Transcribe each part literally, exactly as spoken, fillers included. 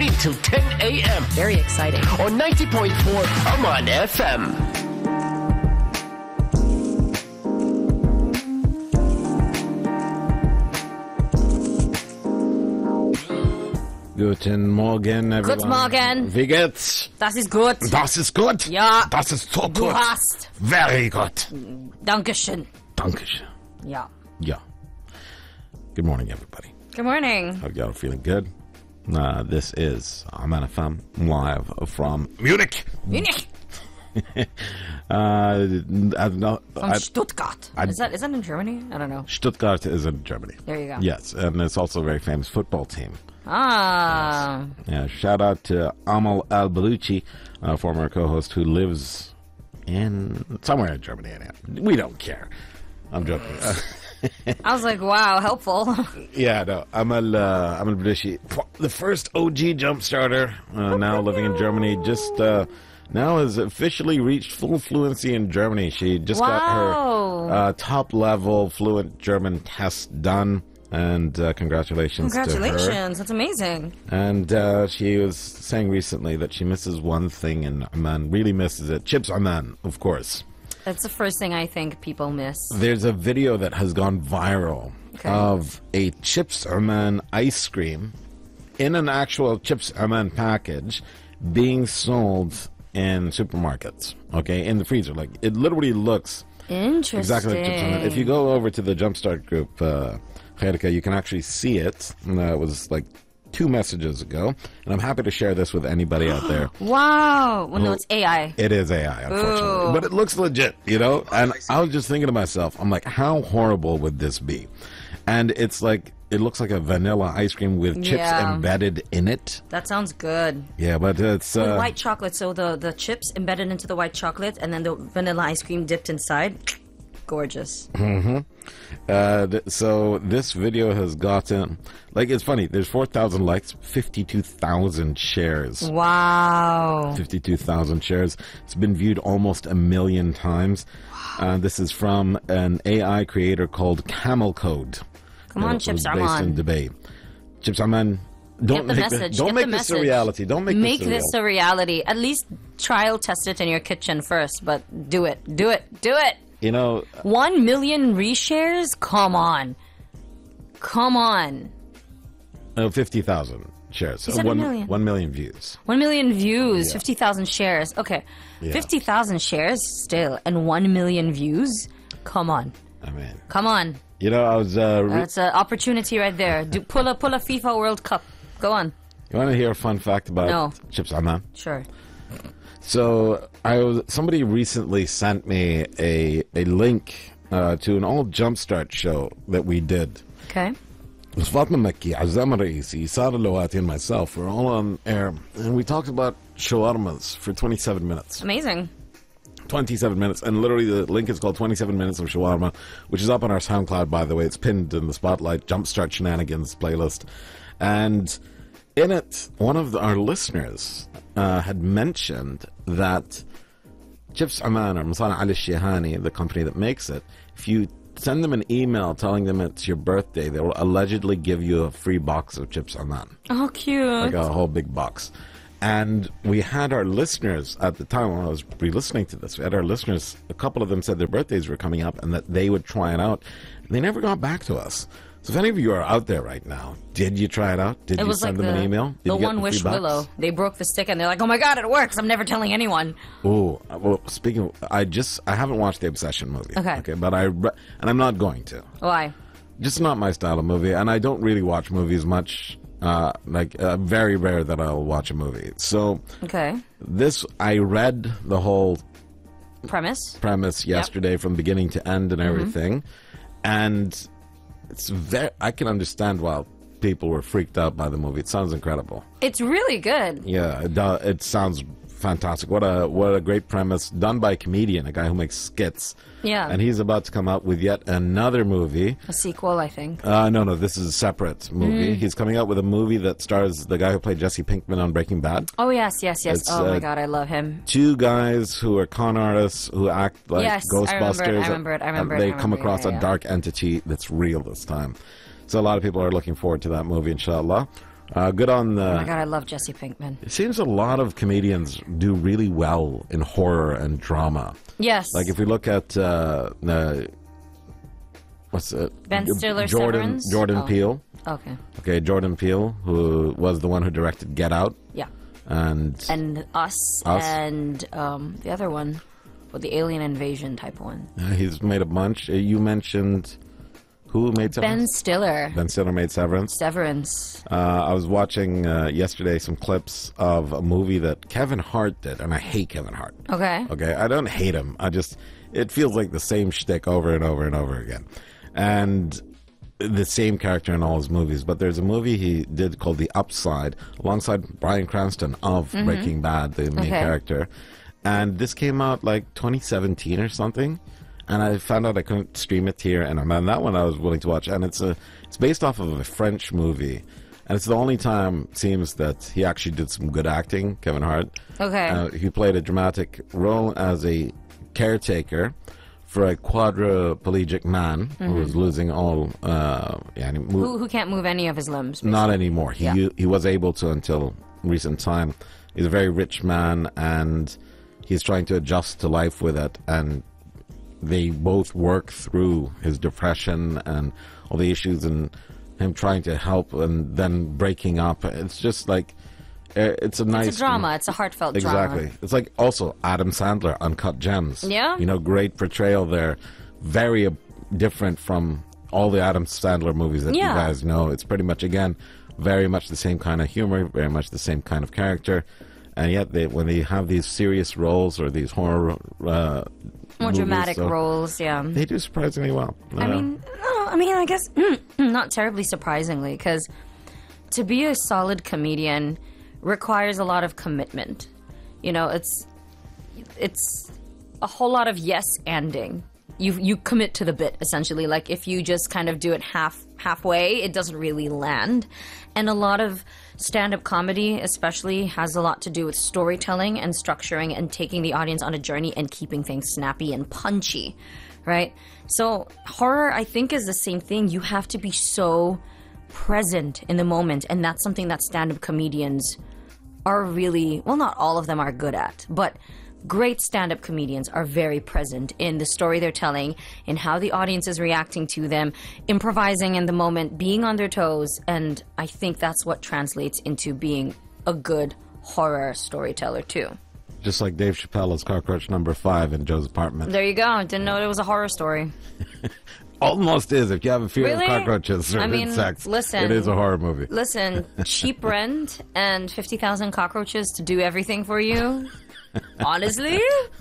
eight till ten a.m. Very exciting. On ninety point four Aman F M. Guten Morgen, everyone. Guten Morgen. Wie geht's? Das ist gut. Das ist gut? Ja. Das ist so Du gut. hast. Very good. Dankeschön. Dankeschön. Ja. Yeah. Good morning, everybody. Good morning. Hope y'all are feeling good. Uh, this is Aman F M, live from Munich. Munich. uh, I've not, From I, Stuttgart. I- is that is that in Germany? I don't know. Stuttgart is in Germany. There you go. Yes, and it's also a very famous football team. Ah. Yeah, shout out to Amal Al-Baluchi, a former co-host who lives in somewhere in Germany. We don't care. I'm joking. I was like, wow, helpful. Yeah, no, Amal uh, Amal Baluchi, the first O G jump starter, uh, now living in Germany, just uh, now has officially reached full fluency in Germany. She just got Wow. her uh, top-level fluent German test done. And uh, congratulations, to her. Congratulations. That's amazing. And uh, she was saying recently that she misses one thing in Oman, really misses it. Chips Oman, of course. That's the first thing I think people miss. There's a video that has gone viral Okay. of a Chips Oman ice cream in an actual Chips Oman package being sold in supermarkets, okay, in the freezer. Like, it literally looks Interesting. exactly like Chips Oman. If you go over to the Jumpstart group, uh, Khairika, you can actually see it. Uh, it was like two messages ago, and I'm happy to share this with anybody out there. Wow. Well, no, Well, it's A I. It is A I, unfortunately. Ooh. But it looks legit, you know? And I was just thinking to myself, I'm like, how horrible would this be? And it's like, it looks like a vanilla ice cream with chips Yeah. embedded in it. That sounds good. Yeah, but it's... With Uh, white chocolate, so the, the chips embedded into the white chocolate and then the vanilla ice cream dipped inside. Gorgeous. uh, th- so this video has gotten... Like, it's funny. There's four thousand likes, fifty-two thousand shares. Wow. fifty-two thousand shares. It's been viewed almost a million times. Uh, this is from an A I creator called Camel Code. Come on, Uh, Chips was based in Arman. Dubai. Chips Arman, don't Get the make message. This, don't Get make the this message. a reality. Don't make, Make this a this reality. a reality. At least trial test it in your kitchen first, but do it. Do it. Do it. You know, One million reshares? Come on. Come on. uh, fifty thousand shares. He said a one, million. one million views. One million views, Yeah. fifty thousand shares. Okay. Yeah. fifty thousand shares still, and one million views? Come on. I mean, Come on. you know, I was... Uh, re- That's an opportunity right there. Do, pull, a, pull a FIFA World Cup. Go on. you want to hear a fun fact about No. Chips Arman? Sure. So I was somebody recently sent me a a link uh, to an old Jumpstart show that we did. Okay. It was Fatma Makki, Azam Raisi, Sada Lawati, and myself. We're all on air, and we talked about shawarmas for twenty-seven minutes. Amazing. twenty-seven minutes, and literally the link is called twenty-seven minutes of shawarma, which is up on our SoundCloud, by the way. It's pinned in the Spotlight Jumpstart Shenanigans playlist. And in it, one of the, our listeners uh, had mentioned that Chips Oman or Masana Ali Shihani, the company that makes it, if you send them an email telling them it's your birthday, they will allegedly give you a free box of Chips Oman, Oh, cute. like a whole big box. And we had our listeners at the time when I was re-listening to this, we had our listeners, a couple of them said their birthdays were coming up and that they would try it out. They never got back to us. So if any of you are out there right now, did you try it out? Did It you was send like them the, an email? Did the you get One the Wish free box? Willow. They broke the stick and they're like, oh my god, it works. I'm never telling anyone. Oh, well, speaking of, I just, I haven't watched the Obsession movie. Okay. Okay, but I, re- and I'm not going to. Why? Just not my style of movie, and I don't really watch movies much. Uh, like, uh, very rare that I'll watch a movie. So, Okay. this, I read the whole Premise? premise yesterday from beginning to end and Mm-hmm. everything, and it's very, I can understand why people were freaked out by the movie. It sounds incredible. It's really good. Yeah, it, do, it sounds fantastic. What a what a great premise, done by a comedian, a guy who makes skits. Yeah. And he's about to come out with yet another movie. A sequel, I think. Uh, no, no, this is a separate movie. Mm. He's coming out with a movie that stars the guy who played Jesse Pinkman on Breaking Bad. Oh, yes, yes, yes. It's, oh, my uh, God, I love him. Two guys who are con artists who act like Yes, I Ghostbusters. remember it, I remember it, I and remember it, They I come remember it, across yeah, a yeah. dark entity that's real this time. So a lot of people are looking forward to that movie, inshallah. Uh, good on the. Oh my god, I love Jesse Pinkman. It seems a lot of comedians do really well in horror and drama. Yes. Like if we look at uh, uh, what's it? Ben Stiller, Jordan Severance? Jordan Oh. Peele. Okay. Okay, Jordan Peele, who was the one who directed Get Out, Yeah. and And Us, Us. and um, the other one, well, the alien invasion type one. uh, he's made a bunch. Uh, you mentioned who made Ben Severance? Stiller. Ben Stiller made Severance. Severance. Uh, I was watching uh, yesterday some clips of a movie that Kevin Hart did, and I hate Kevin Hart. Okay. Okay, I don't hate him. I just it feels like the same shtick over and over and over again, and the same character in all his movies. But there's a movie he did called The Upside, alongside Bryan Cranston of Breaking Bad, the main Okay. character. And this came out like twenty seventeen or something. And I found out I couldn't stream it here, and man, that one I was willing to watch. And it's a it's based off of a French movie, and it's the only time it seems that he actually did some good acting. Kevin Hart. Okay. Uh, he played a dramatic role as a caretaker for a quadriplegic man who was losing all. Uh, yeah, and he moved, Who, who can't move any of his limbs? not anymore. He Yeah. u- he was able to until recent time. He's a very rich man, and he's trying to adjust to life with it. And they both work through his depression and all the issues, and him trying to help, and then breaking up. It's just like uh, it's a nice It's a drama. It's a heartfelt Exactly. drama. It's like also Adam Sandler, Uncut Gems. Yeah. You know, great portrayal there. Very uh, different from all the Adam Sandler movies that Yeah. you guys know. It's pretty much, again, very much the same kind of humor, very much the same kind of character. And yet, they, when they have these serious roles or these horror uh, More movies, dramatic so roles, yeah. they do surprisingly well. I Uh, mean, no, I mean, I guess not terribly surprisingly, because to be a solid comedian requires a lot of commitment. You know, it's it's a whole lot of yes anding. You you commit to the bit essentially. Like if you just kind of do it half halfway, it doesn't really land. And a lot of stand-up comedy, especially, has a lot to do with storytelling and structuring and taking the audience on a journey and keeping things snappy and punchy, right? So horror, I think, is the same thing. You have to be so present in the moment, and that's something that stand-up comedians are really, well, not all of them are good at, but great stand-up comedians are very present in the story they're telling, in how the audience is reacting to them, improvising in the moment, being on their toes, and I think that's what translates into being a good horror storyteller too. just like Dave Chappelle as Cockroach Number Five in Joe's Apartment. There you go. Didn't know it was a horror story. Almost is. If you have a fear Really? of cockroaches or I mean, insects, listen. it is a horror movie. Listen, cheap rent and fifty thousand cockroaches to do everything for you. Honestly,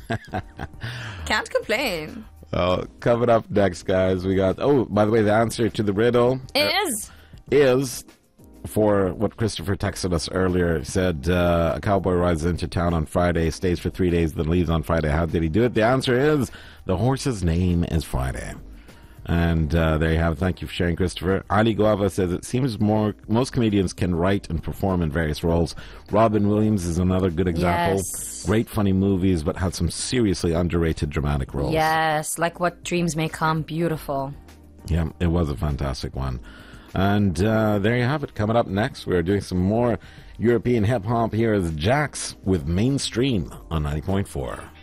can't complain. Uh, coming up next, guys, we got. Oh, by the way, the answer to the riddle It is. is for what Christopher texted us earlier. Said uh, a cowboy rides into town on Friday, stays for three days, then leaves on Friday. How did he do it? The answer is the horse's name is Friday. And uh, there you have it. Thank you for sharing, Christopher. Ali Guava says it seems more most comedians can write and perform in various roles. Robin Williams is another good example. Yes. Great funny movies, but had some seriously underrated dramatic roles. Yes, like What Dreams May Come. Beautiful. Yeah, it was a fantastic one. And uh, there you have it. Coming up next, we're doing some more European hip hop. Here is Jax with Mainstream on ninety point four.